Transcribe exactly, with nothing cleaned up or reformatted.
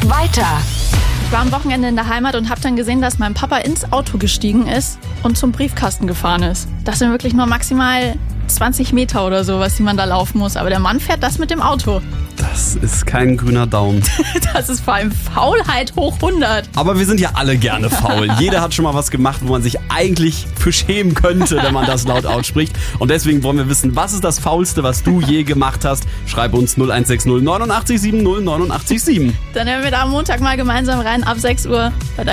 weiter. Ich war am Wochenende in der Heimat und habe dann gesehen, dass mein Papa ins Auto gestiegen ist und zum Briefkasten gefahren ist. Das sind wirklich nur maximal zwanzig Meter oder so, was man da laufen muss. Aber der Mann fährt das mit dem Auto. Das ist kein grüner Daumen. Das ist vor allem Faulheit hoch hundert. Aber wir sind ja alle gerne faul. Jeder hat schon mal was gemacht, wo man sich eigentlich für schämen könnte, wenn man das laut ausspricht. Und deswegen wollen wir wissen, was ist das Faulste, was du je gemacht hast? Schreib uns null eins sechs null neun acht sieben null neun acht sieben. Dann hören wir da am Montag mal gemeinsam rein ab sechs Uhr bei